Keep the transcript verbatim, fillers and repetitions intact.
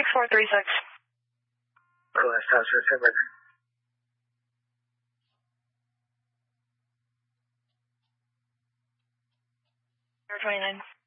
four three six. Cool, that's Tower September. twenty-nine.